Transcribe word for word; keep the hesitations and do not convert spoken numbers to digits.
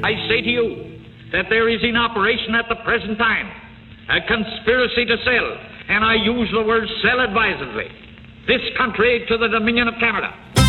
I say to you that there is in operation at the present time a conspiracy to sell, and I use the word sell advisedly, this country to the Dominion of Canada.